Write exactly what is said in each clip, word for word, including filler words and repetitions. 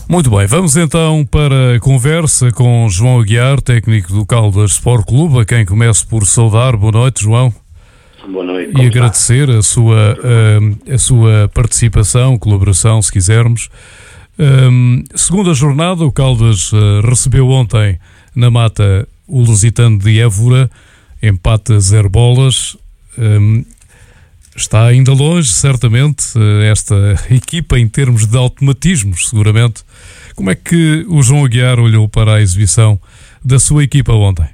Muito bem, vamos então para a conversa com João Aguiar, técnico do Caldas Sport Clube, a quem começo por saudar. Boa noite, João. Boa noite. E agradecer a sua, a, a sua participação, colaboração, se quisermos. Um, segunda jornada, o Caldas uh, recebeu ontem na Mata o Lusitano de Évora, empate a zero bolas. Um, está ainda longe, certamente, esta equipa em termos de automatismos, seguramente. Como é que o João Aguiar olhou para a exibição da sua equipa ontem?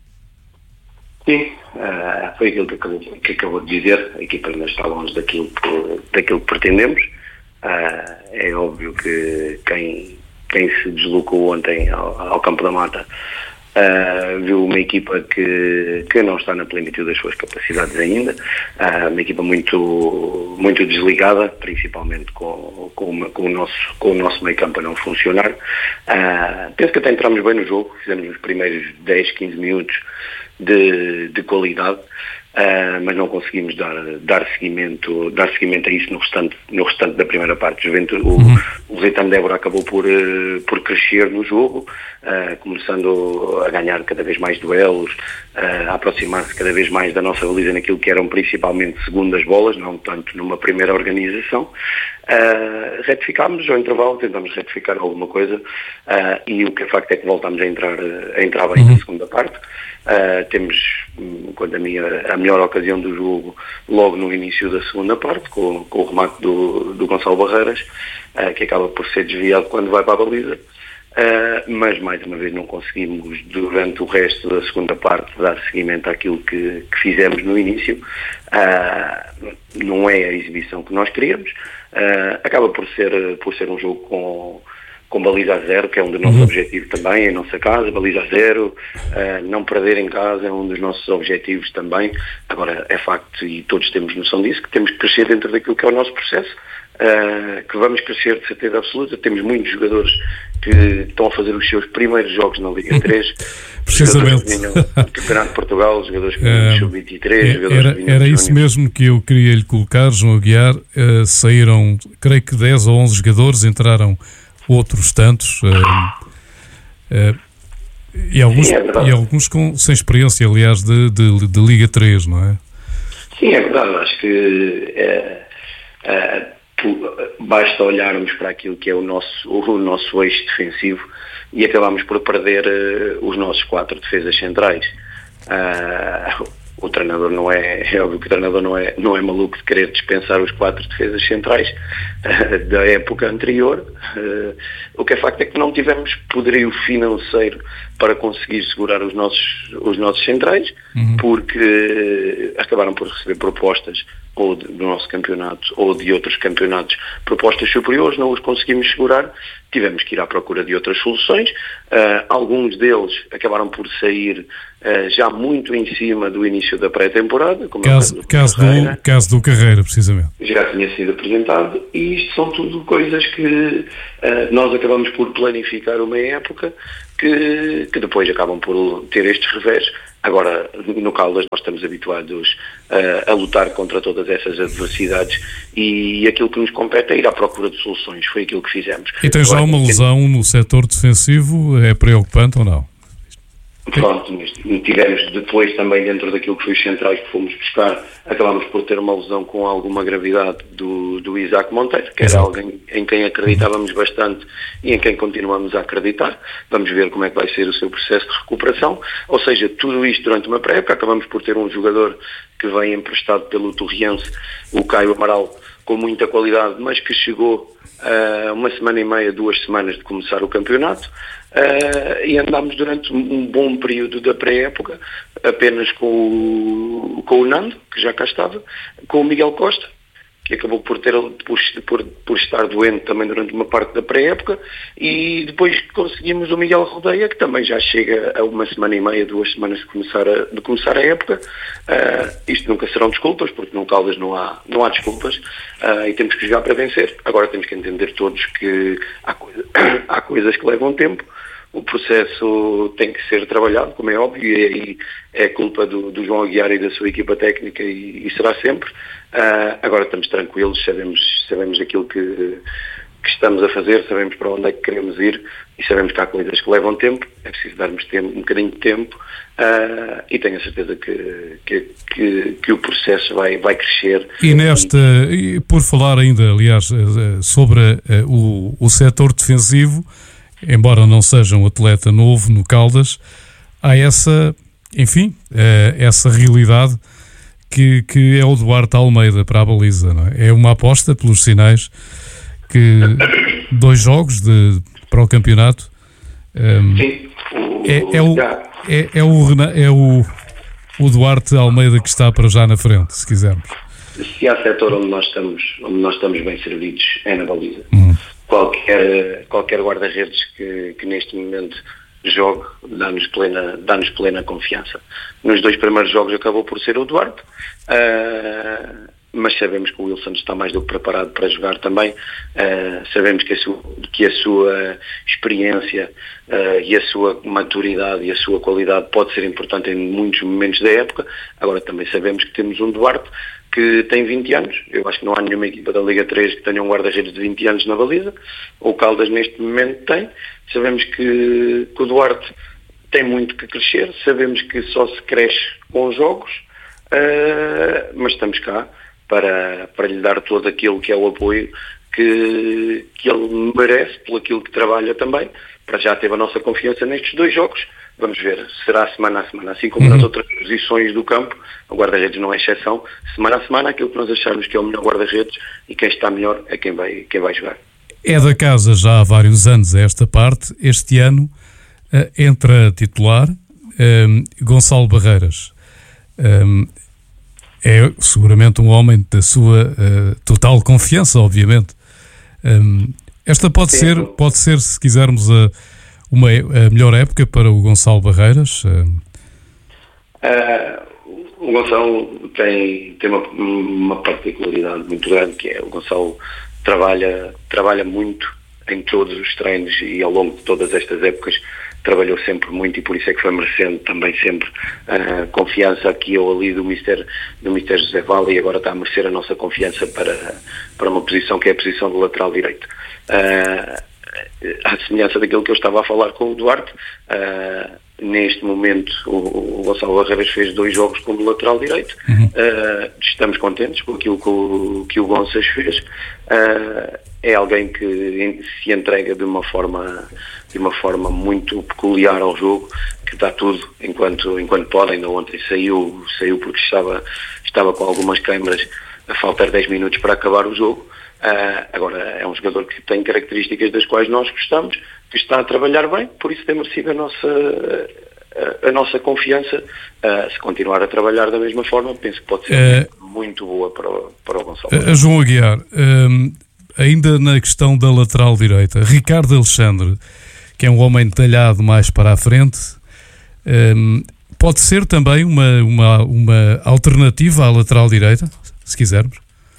Sim, uh, foi aquilo que acabou, que acabou de dizer. A equipa ainda está longe daquilo que, daquilo que pretendemos. Uh, é óbvio que quem, quem se deslocou ontem ao, ao Campo da Mata Uh, viu uma equipa que, que não está na plenitude das suas capacidades ainda, uh, uma equipa muito, muito desligada, principalmente com, com, uma, com, o nosso, com o nosso meio campo a não funcionar. Uh, penso que até entramos bem no jogo, fizemos os primeiros dez, quinze minutos de, de qualidade, uh, mas não conseguimos dar, dar, seguimento, dar seguimento a isso no restante, no restante da primeira parte. O, uhum. o Lusitano de Évora acabou por, uh, por crescer no jogo, uh, começando a ganhar cada vez mais duelos, uh, a aproximar-se cada vez mais da nossa baliza naquilo que eram principalmente segundas bolas, não tanto numa primeira organização. Uh, retificámos ao intervalo, tentámos retificar alguma coisa, uh, e o que é facto é que voltámos a entrar, a entrar bem uhum. na segunda parte. Uh, temos, quanto a mim, a, a melhor ocasião do jogo logo no início da segunda parte, com, com o remate do, do Gonçalo Barreiras, uh, que acaba por ser desviado quando vai para a baliza. Uh, mas mais uma vez não conseguimos durante o resto da segunda parte dar seguimento àquilo que, que fizemos no início. Uh, não é a exibição que nós queríamos. Uh, acaba por ser, por ser um jogo com, com baliza a zero, que é um dos nossos uhum. objetivos também, em nossa casa, baliza a zero, uh, não perder em casa é um dos nossos objetivos também. Agora é facto, e todos temos noção disso, que temos que crescer dentro daquilo que é o nosso processo. Uh, que vamos crescer de certeza absoluta. Temos muitos jogadores que estão a fazer os seus primeiros jogos na Liga três, precisamente, jogadores que do Campeonato de Portugal, jogadores que vinham do sub vinte e três, é, era, que era isso mesmo que eu queria lhe colocar, João Aguiar. Uh, saíram, creio que dez ou onze jogadores, entraram outros tantos, uh, uh, e alguns, Sim, é e alguns com, sem experiência, aliás, de, de, de Liga três, não é? Sim, é verdade. Acho que é, é, basta olharmos para aquilo que é o nosso, o nosso eixo defensivo e acabamos por perder uh, os nossos quatro defesas centrais. Uh, o treinador não é, é óbvio que o treinador não é, não é maluco de querer dispensar os quatro defesas centrais uh, da época anterior. Uh, o que é facto é que não tivemos poderio financeiro para conseguir segurar os nossos, os nossos centrais, uhum. porque uh, acabaram por receber propostas ou do nosso campeonato ou de outros campeonatos, propostas superiores, não os conseguimos segurar, tivemos que ir à procura de outras soluções. Uh, alguns deles acabaram por sair uh, já muito em cima do início da pré-temporada, como caso, é o caso, do, caso do Carreira, precisamente. Já tinha sido apresentado, e isto são tudo coisas que uh, nós acabamos por planificar uma época que, que depois acabam por ter estes revés. Agora, no Caldas, nós estamos habituados uh, a lutar contra todas essas adversidades, e aquilo que nos compete é ir à procura de soluções. Foi aquilo que fizemos. E tem já Agora, uma lesão no setor defensivo, é preocupante ou não? Pronto, tivemos depois também, dentro daquilo que foi os centrais que fomos buscar, acabámos por ter uma lesão com alguma gravidade do, do Isaac Monteiro, que era Exato. alguém em quem acreditávamos bastante e em quem continuamos a acreditar. Vamos ver como é que vai ser o seu processo de recuperação. Ou seja, tudo isto durante uma pré-época. Acabamos por ter um jogador que vem emprestado pelo Torriense, o Caio Amaral, com muita qualidade, mas que chegou uh, uma semana e meia, duas semanas de começar o campeonato. Uh, e andámos durante um bom período da pré-época apenas com o, com o Nando, que já cá estava, com o Miguel Costa, que acabou por, ter, por, por, por estar doente também durante uma parte da pré-época, e depois conseguimos o Miguel Rodeia, que também já chega a uma semana e meia, duas semanas de começar a, de começar a época. Uh, isto nunca serão desculpas, porque no Caldas não há, não há desculpas, uh, e temos que jogar para vencer. Agora temos que entender todos que há, coisa, há coisas que levam tempo. O processo tem que ser trabalhado, como é óbvio, e aí é culpa do, do João Aguiar e da sua equipa técnica, e, e será sempre. Uh, agora estamos tranquilos, sabemos, sabemos aquilo que, que que estamos a fazer, sabemos para onde é que queremos ir e sabemos que há coisas que levam tempo, é preciso darmos tempo, um bocadinho de tempo uh, e tenho a certeza que, que, que, que o processo vai, vai crescer. E nesta, e por falar ainda, aliás, sobre uh, o, o setor defensivo, embora não seja um atleta novo no Caldas, há essa, enfim, uh, essa realidade que, que é o Duarte Almeida para a baliza, não é? É uma aposta pelos sinais que dois jogos de, para o campeonato um, Sim, o, é, é, o, é, é, o, é o, o Duarte Almeida que está para já na frente, se quisermos. Se há setor onde nós estamos, onde nós estamos bem servidos é na baliza. Uhum. Qualquer, qualquer guarda-redes que, que neste momento jogue dá-nos plena, dá-nos plena confiança. Nos dois primeiros jogos acabou por ser o Duarte, uh, mas sabemos que o Wilson está mais do que preparado para jogar também. Uh, sabemos que a sua, que a sua experiência uh, e a sua maturidade e a sua qualidade pode ser importante em muitos momentos da época. Agora também sabemos que temos um Duarte que tem vinte anos. Eu acho que não há nenhuma equipa da Liga três que tenha um guarda-redes de vinte anos na baliza. O Caldas neste momento tem. Sabemos que, que o Duarte tem muito que crescer. Sabemos que só se cresce com os jogos, uh, mas estamos cá para, para lhe dar todo aquilo que é o apoio que, que ele merece, pelo aquilo que trabalha também. Para já teve a nossa confiança nestes dois jogos. Vamos ver, será semana a semana, assim como uhum. nas outras posições do campo, o guarda-redes não é exceção, semana a semana aquilo que nós acharmos que é o melhor guarda-redes e quem está melhor é quem vai, quem vai jogar. É da casa já há vários anos a esta parte. Este ano uh, entra titular um, Gonçalo Barreiras. Um, é seguramente um homem da sua uh, total confiança, obviamente. Um, esta pode Sim. ser, pode ser, se quisermos, a Uma, a melhor época para o Gonçalo Barreiras? Uh, o Gonçalo tem, tem uma, uma particularidade muito grande, que é o Gonçalo trabalha, trabalha muito em todos os treinos e ao longo de todas estas épocas trabalhou sempre muito e por isso é que foi merecendo também sempre uh, confiança aqui ou ali do Mister do Mister José Vale e agora está a merecer a nossa confiança para, para uma posição que é a posição do lateral direito. Uh, à semelhança daquilo que eu estava a falar com o Duarte, uh, neste momento o, o Gonçalo Barreiras fez dois jogos como lateral direito. Uhum. Uh, estamos contentes com aquilo que o, que o Gonças fez. Uh, é alguém que se entrega de uma forma de uma forma muito peculiar ao jogo, que dá tudo enquanto, enquanto pode. Ainda ontem saiu, saiu porque estava, estava com algumas câimbras a faltar dez minutos para acabar o jogo. Uh, agora é um jogador que tem características das quais nós gostamos, que está a trabalhar bem, por isso tem merecido a nossa, a, a nossa confiança. Uh, se continuar a trabalhar da mesma forma, penso que pode ser é, muito boa para o, para o Gonçalo. A João Aguiar, um, ainda na questão da lateral direita, Ricardo Alexandre, que é um homem detalhado mais para a frente, um, pode ser também uma, uma, uma alternativa à lateral direita, se quisermos?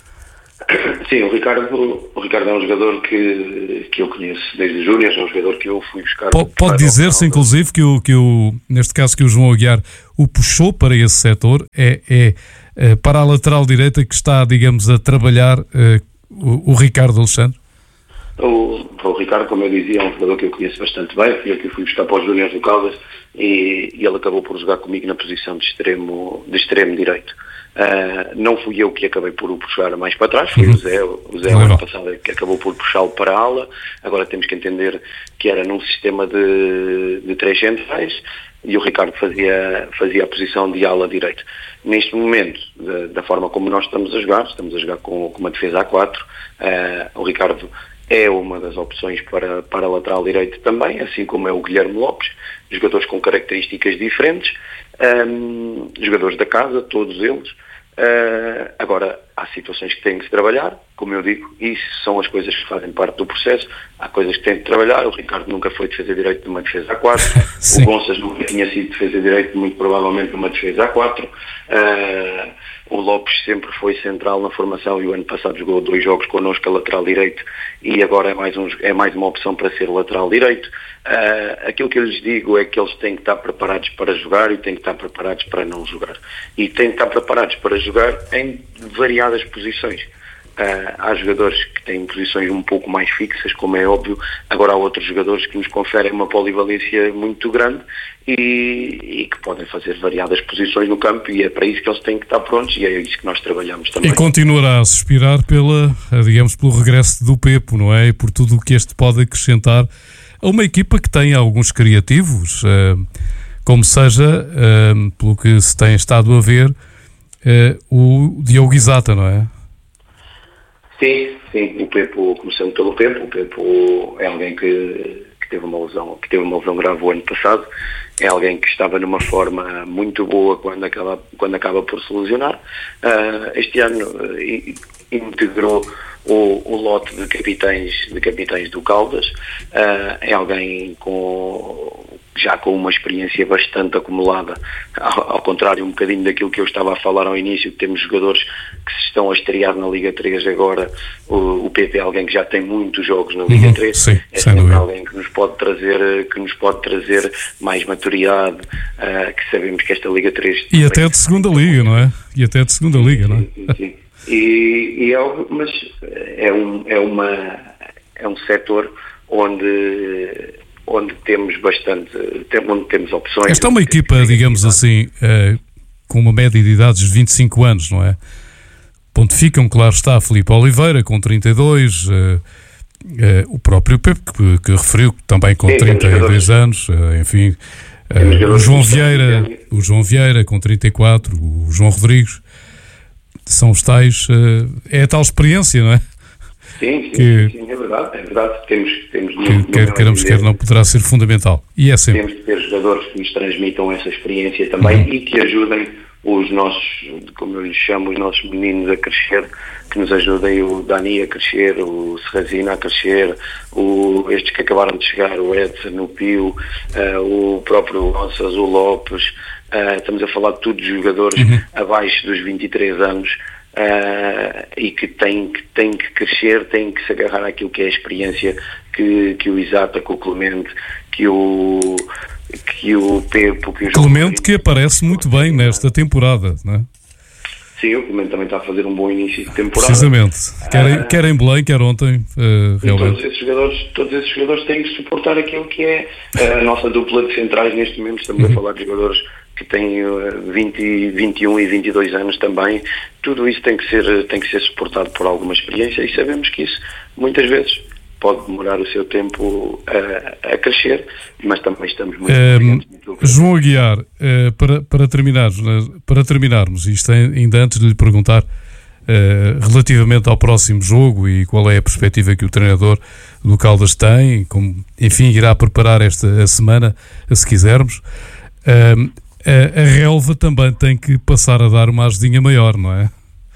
Sim, o Ricardo, o Ricardo é um jogador que, que eu conheço desde os Júniors, é um jogador que eu fui buscar. Pode, pode dizer-se, inclusive, que, o, que o, neste caso que o João Aguiar o puxou para esse setor, é, é, é para a lateral direita que está, digamos, a trabalhar é, o, o Ricardo Alexandre? O, o Ricardo, como eu dizia, é um jogador que eu conheço bastante bem, fui eu que fui buscar para os Júniors do Caldas e, e ele acabou por jogar comigo na posição de extremo, de extremo direito. Uh, não fui eu que acabei por o puxar mais para trás, foi uhum. o Zé, o Zé ano passado que acabou por puxá-lo para a ala. Agora temos que entender que era num sistema de, de três centrais e o Ricardo fazia, fazia a posição de ala direito. Neste momento, da, da forma como nós estamos a jogar, estamos a jogar com, com uma defesa a quatro, uh, o Ricardo é uma das opções para, para a lateral direito também, assim como é o Guilherme Lopes, jogadores com características diferentes, um, jogadores da casa, todos eles. Uh, agora, há situações que têm que se trabalhar, como eu digo, e isso são as coisas que fazem parte do processo. Há coisas que têm que trabalhar. O Ricardo nunca foi defesa direito de uma defesa a quatro, o Gonças nunca tinha sido defesa direito, muito provavelmente de uma defesa a quatro. Uh, o Lopes sempre foi central na formação e o ano passado jogou dois jogos connosco a lateral direito e agora é mais, um, é mais uma opção para ser lateral direito. Uh, aquilo que eu lhes digo é que eles têm que estar preparados para jogar e têm que estar preparados para não jogar. E têm que estar preparados para jogar em variadas posições. Uh, há jogadores que têm posições um pouco mais fixas, como é óbvio. Agora há outros jogadores que nos conferem uma polivalência muito grande e, e que podem fazer variadas posições no campo, e é para isso que eles têm que estar prontos, e é isso que nós trabalhamos também. E continuará a suspirar pela, digamos, pelo regresso do Pepo, não é? E por tudo o que este pode acrescentar a uma equipa que tem alguns criativos, uh, como seja, uh, pelo que se tem estado a ver, uh, o Diogo Guisata, não é? Sim, sim, o Pepo, começando pelo Pepo, o Pepo é alguém que, que, teve uma lesão, que teve uma lesão grave o ano passado, é alguém que estava numa forma muito boa quando acaba, quando acaba por se lesionar. Uh, este ano uh, integrou o, o lote de capitães, de capitães do Caldas, uh, é alguém com... já com uma experiência bastante acumulada, ao, ao contrário um bocadinho daquilo que eu estava a falar ao início, que temos jogadores que se estão a estrear na Liga três agora. O, o Pepe é alguém que já tem muitos jogos na Liga três, uhum, sim, é alguém que nos pode trazer, que nos pode trazer mais maturidade, uh, que sabemos que esta Liga três... E até de segunda liga, não é? E até de segunda liga, não é? Sim, sim, sim. E, e é, mas é um, é uma, é um setor onde... onde temos bastante, onde temos opções. Esta é uma equipa, digamos assim, uh, com uma média de idades de vinte e cinco anos, não é? Pontificam, claro está, Filipe Oliveira com trinta e dois, uh, uh, o próprio Pepe, que, que referiu também com Sim, trinta e dois anos, uh, enfim, uh, o João Vieira, o João Vieira com trinta e quatro, o João Rodrigues, são os tais, uh, é a tal experiência, não é? Sim, sim, que, sim, é verdade, é verdade. Temos, temos que, no, quer queiramos, quer não, poderá ser fundamental. E é sempre. Temos de ter jogadores que nos transmitam essa experiência também, uhum, e que ajudem os nossos, como eu lhes chamo, os nossos meninos a crescer, que nos ajudem o Dani a crescer, o Serrazina a crescer, o, estes que acabaram de chegar, o Edson, o Pio, uh, o próprio Gonçalves, o Lopes, uh, estamos a falar de todos os jogadores uhum. abaixo dos vinte e três anos, Uh, e que têm que, têm que crescer, têm que se agarrar àquilo que é a experiência que, que o Isata, que o Clemente, que o, que o Pepo, que o João Clemente, que aparece muito bem nesta temporada, não é? Sim, o Clemente também está a fazer um bom início de temporada. Precisamente, quer em, uh, quer em Belém, quer ontem, uh, realmente. Todos esses, jogadores, todos esses jogadores têm que suportar aquilo que é a nossa dupla de centrais neste momento. Estamos uhum. a falar de jogadores que têm vinte, vinte e um e vinte e dois anos também. Tudo isso tem que ser, tem que ser suportado por alguma experiência, e sabemos que isso muitas vezes pode demorar o seu tempo a, a crescer, mas também estamos muito um, João Aguiar, uh, para, para, terminar, para terminarmos, isto ainda antes de lhe perguntar uh, relativamente ao próximo jogo e qual é a perspectiva que o treinador do Caldas tem, como, enfim, irá preparar esta a semana, se quisermos, uh, a, a relva também tem que passar a dar uma ajudinha maior, não é?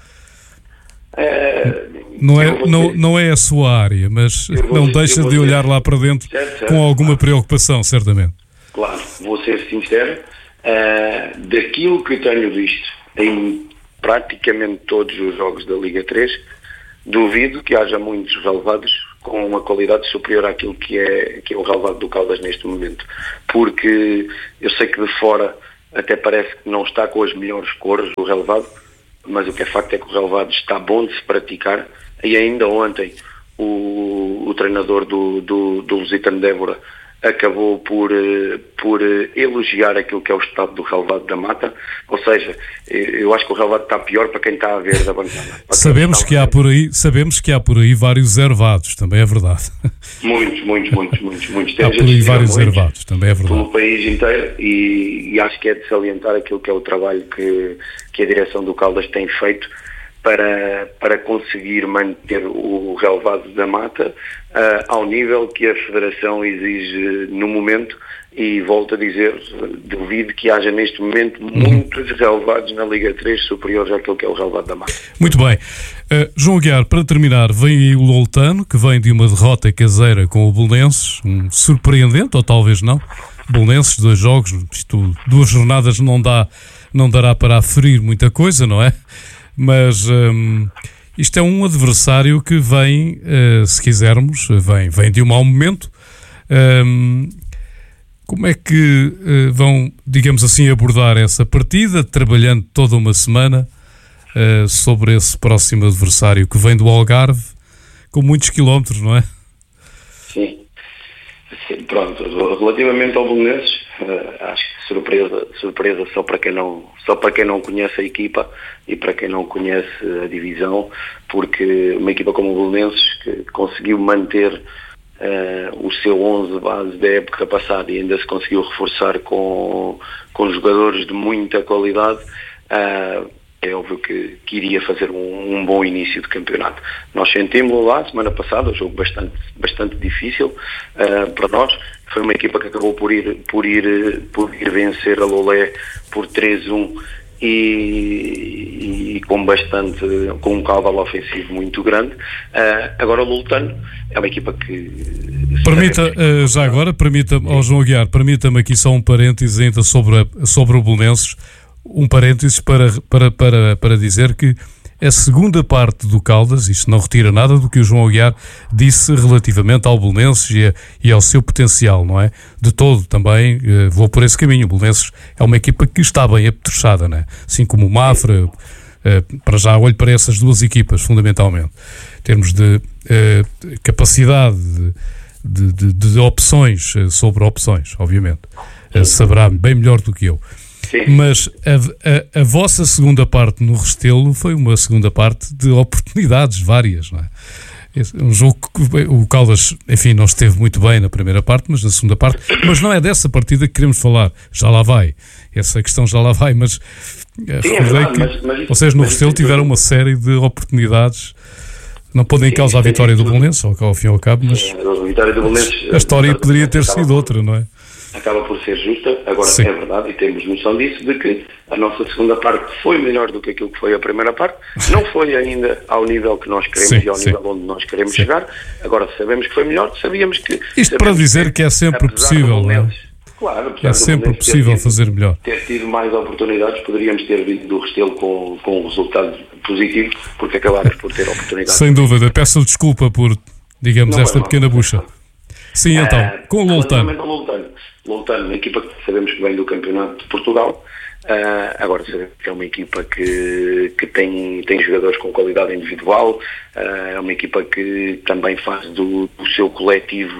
É... Não é, não, não é a sua área, mas não deixa de olhar lá para dentro certo, certo, com alguma claro. preocupação, certamente. Claro, vou ser sincero, uh, daquilo que tenho visto em praticamente todos os jogos da Liga três, duvido que haja muitos relevados com uma qualidade superior àquilo que é, que é o relevado do Caldas neste momento, porque eu sei que de fora até parece que não está com as melhores cores o relevado, mas o que é facto é que o relevado está bom de se praticar. E ainda ontem o, o treinador do, do, do Lusitano de Évora acabou por, por elogiar aquilo que é o estado do relevado da Mata. Ou seja, eu acho que o relevado está pior para quem está a ver da bancada. Sabemos que há por aí, sabemos que há por aí vários ervados, também é verdade. Muitos, muitos, muitos, muitos, muitos. Há por aí vários ervados, também é verdade. Pelo país inteiro, e, e acho que é de salientar aquilo que é o trabalho que, que a direção do Caldas tem feito para, para conseguir manter o relevado da Mata uh, ao nível que a Federação exige no momento, e volto a dizer, duvido que haja neste momento muitos relevados na Liga três superiores àquilo que é o relevado da Mata. Muito bem. Uh, João Aguiar, para terminar, vem aí o Loutano, que vem de uma derrota caseira com o Belenenses, um surpreendente, ou talvez não. Belenenses, dois jogos, isto, duas jornadas não, dá, não dará para aferir muita coisa, não é? Mas um, isto é um adversário que vem, uh, se quisermos, vem, vem de um mau momento. Um, como é que uh, vão, digamos assim, abordar essa partida, trabalhando toda uma semana uh, sobre esse próximo adversário que vem do Algarve com muitos quilómetros, não é? Sim. Sim, pronto. Relativamente ao Belenenses, uh, acho que surpresa, surpresa só para quem não, só para quem não conhece a equipa e para quem não conhece a divisão, porque uma equipa como o Belenenses, que conseguiu manter uh, o seu onze base da época passada e ainda se conseguiu reforçar com, com jogadores de muita qualidade, uh, é óbvio que, que iria fazer um, um bom início de campeonato. Nós sentimos-lo lá semana passada, um jogo bastante, bastante difícil uh, para nós. Foi uma equipa que acabou por ir, por ir, por ir vencer a Lolé por três a um e, e com bastante, com um caudal ofensivo muito grande. Uh, agora o Lutano é uma equipa que... Permita, uh, já agora, permita-me, oh, João Aguiar, permita-me aqui só um parênteses ainda sobre, a, sobre o Belenenses. Um parênteses para, para, para, para dizer que a segunda parte do Caldas, isto não retira nada do que o João Aguiar disse relativamente ao Belenenses e, a, e ao seu potencial, não é? De todo também uh, vou por esse caminho. O Belenenses é uma equipa que está bem apetrechada, não é? Assim como o Mafra, uh, para já olho para essas duas equipas, fundamentalmente. Em termos de uh, capacidade de, de, de, de opções uh, sobre opções, obviamente. Uh, saberá bem melhor do que eu. Sim. Mas a, a, a vossa segunda parte no Restelo foi uma segunda parte de oportunidades várias, não é? Um jogo que o Caldas, enfim, não esteve muito bem na primeira parte, mas na segunda parte, mas não é dessa partida que queremos falar, já lá vai, essa questão já lá vai, mas Sim, recordei é verdade, que mas, mas, vocês no mas, Restelo tiveram uma série de oportunidades, não podem em causa a vitória do Belenenses, ao, ao fim e ao cabo, mas a, vitória do Belenenses, a história poderia ter sido outra, não é? Acaba por ser justa, agora Sim. É verdade e temos noção disso, de que a nossa segunda parte foi melhor do que aquilo que foi a primeira parte, não foi ainda ao nível que nós queremos sim, e ao sim. nível onde nós queremos sim. chegar, agora sabemos que foi melhor, sabíamos que... Isto sabemos para dizer que, que é sempre possível, não é? Claro, é sempre possível tido, fazer melhor. Ter tido mais oportunidades, poderíamos ter vindo do Restelo com, com um resultado positivo, porque acabámos por ter oportunidades. Sem dúvida, peço desculpa por, digamos, não esta pequena bucha. Sim, então, uh, com o Loltano. Loltano, uma equipa que sabemos que vem do Campeonato de Portugal, uh, agora sabemos que é uma equipa que, que tem, tem jogadores com qualidade individual, uh, é uma equipa que também faz do, do seu coletivo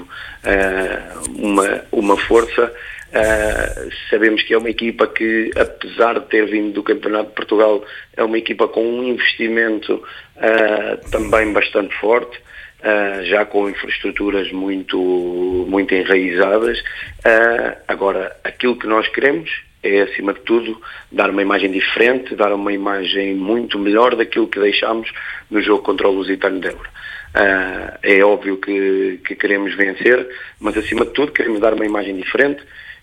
uh, uma, uma força. Uh, sabemos que é uma equipa que, apesar de ter vindo do Campeonato de Portugal, é uma equipa com um investimento uh, também bastante forte. Uh, já com infraestruturas muito, muito enraizadas. Uh, agora, aquilo que nós queremos é, acima de tudo, dar uma imagem diferente, dar uma imagem muito melhor daquilo que deixámos no jogo contra o Lusitano de Évora. Uh, é óbvio que, que queremos vencer, mas acima de tudo queremos dar uma imagem diferente.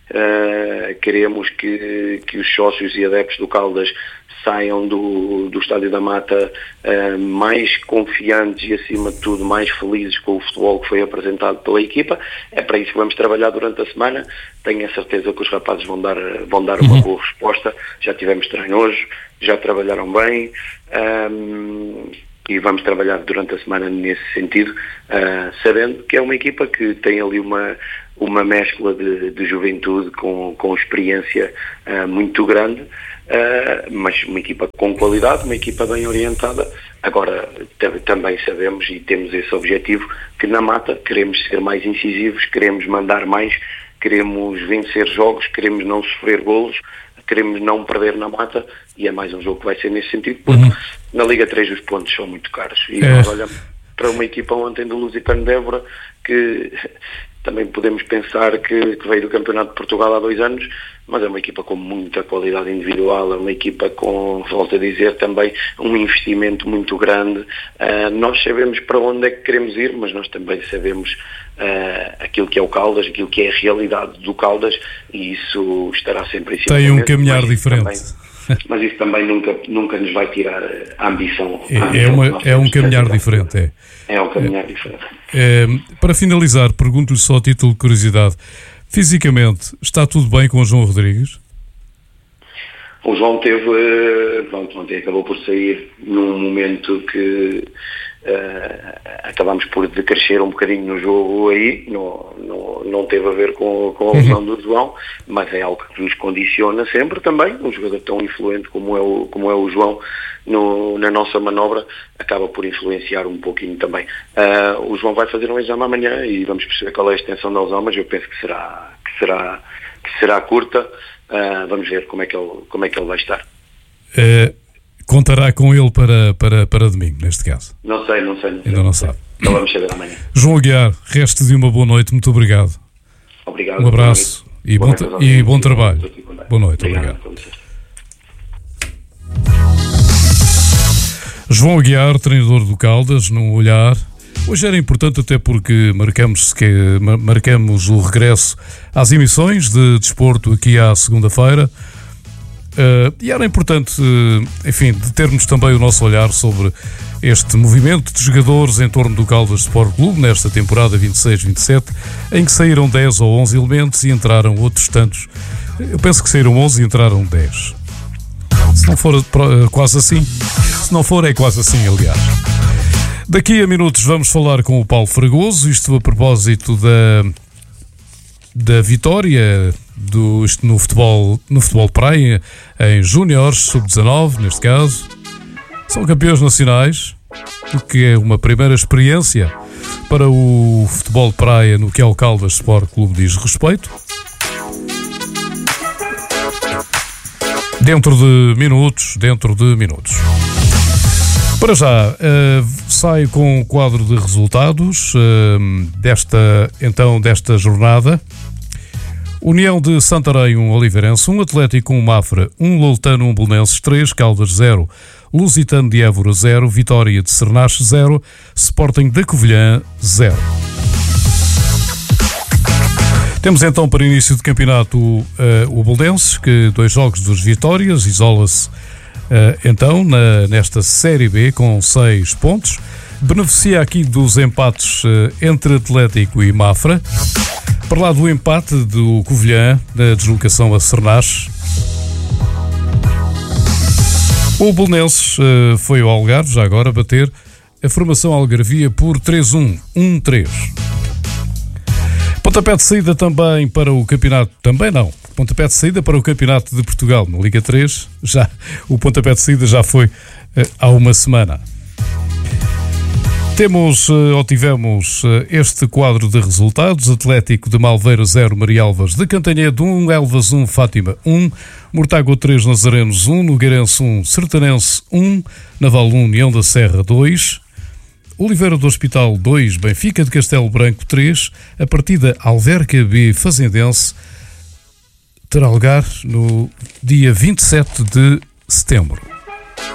Uh, queremos que, que os sócios e adeptos do Caldas saiam do, do Estádio da Mata uh, mais confiantes e, acima de tudo, mais felizes com o futebol que foi apresentado pela equipa. É para isso que vamos trabalhar durante a semana. Tenho a certeza que os rapazes vão dar, vão dar uma boa resposta. Já tivemos treino hoje, já trabalharam bem um, e vamos trabalhar durante a semana nesse sentido, uh, sabendo que é uma equipa que tem ali uma, uma mescla de, de juventude com, com experiência uh, muito grande. Uh, mas uma equipa com qualidade, uma equipa bem orientada. Agora, t- também sabemos e temos esse objetivo que na Mata queremos ser mais incisivos, queremos mandar mais, queremos vencer jogos, queremos não sofrer golos, queremos não perder na Mata, e é mais um jogo que vai ser nesse sentido, porque uhum. na Liga três os pontos são muito caros e é. nós olhamos para uma equipa ontem do Lusitano de Évora que também podemos pensar que, que veio do Campeonato de Portugal há dois anos, mas é uma equipa com muita qualidade individual, é uma equipa com, volto a dizer, também um investimento muito grande. Uh, nós sabemos para onde é que queremos ir, mas nós também sabemos uh, aquilo que é o Caldas, aquilo que é a realidade do Caldas, e isso estará sempre em cima. Tem um caminhar diferente. Também, mas isso também nunca, nunca nos vai tirar a ambição. É, a ambição é, uma, é um caminhar diferente, é. É um caminhar é, diferente. É, para finalizar, pergunto-lhe só a título de curiosidade. Fisicamente, está tudo bem com o João Rodrigues? O João teve, pronto, ontem acabou por sair num momento que, uh, acabamos por decrescer um bocadinho no jogo aí, não, não, não teve a ver com, com a lesão uhum. do João, mas é algo que nos condiciona sempre também. Um jogador tão influente como é o, como é o João no, na nossa manobra acaba por influenciar um pouquinho também. Uh, o João vai fazer um exame amanhã e vamos perceber qual é a extensão da lesão, mas eu penso que será, que será, que será curta. Uh, vamos ver como é que ele, como é que ele vai estar. É... Contará com ele para, para, para domingo, neste caso? Não sei, não sei. Não sei. Ainda não sabe. Não vamos saber amanhã. João Aguiar, resto de uma boa noite, muito obrigado. Obrigado. Um abraço e bom, tra- e bom trabalho. Boa noite, obrigado. obrigado. João Aguiar, treinador do Caldas, no Olhar. Hoje era importante até porque marcamos, que, marcamos o regresso às emissões de desporto aqui à segunda-feira. Uh, e era importante, uh, enfim, de termos também o nosso olhar sobre este movimento de jogadores em torno do Caldas Sport Clube nesta temporada vinte e seis vinte e sete, em que saíram dez ou onze elementos e entraram outros tantos. Eu penso que saíram onze e entraram dez. Se não for uh, quase assim, se não for é quase assim, aliás. Daqui a minutos vamos falar com o Paulo Fragoso, isto a propósito da, da vitória do, isto no, futebol, no futebol de praia, em júniores, sub dezanove, neste caso. São campeões nacionais, o que é uma primeira experiência para o futebol de praia no que ao Caldas Sport Clube diz respeito. Dentro de minutos, dentro de minutos. Para já, uh, saio com o quadro de resultados uh, desta, então, desta jornada. União de Santarém um, Oliveirense um, Atlético um, Mafra um, Loutano um, Belenenses três, Caldas zero, Lusitano de Évora zero, Vitória de Cernache zero, Sporting de Covilhã zero. Temos então para início de campeonato uh, o Belenenses, que dois jogos dos Vitórias, isola-se uh, então na, nesta Série B com seis pontos. Beneficia aqui dos empates uh, entre Atlético e Mafra. Para lá do empate do Covilhã, na deslocação a Cernache. O Belenenses uh, foi ao Algarve, já agora, bater a formação Algarvia por três um, um três. Pontapé de saída também para o campeonato, também não, pontapé de saída para o campeonato de Portugal, na Liga três, já, o pontapé de saída já foi uh, há uma semana. Temos, ou tivemos, este quadro de resultados: Atlético de Malveira zero, Marialvas de Cantanhede um, Elvas um, Fátima um, Mortágua três, Nazarenos um, Nogueirense um, Sertanense um, Naval um, União da Serra dois, Oliveira do Hospital dois, Benfica de Castelo Branco três, a partida Alverca B Fazendense terá lugar no dia vinte e sete de setembro.